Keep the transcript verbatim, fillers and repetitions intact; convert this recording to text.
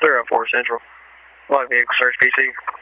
Zero four Central. Light vehicle search P C.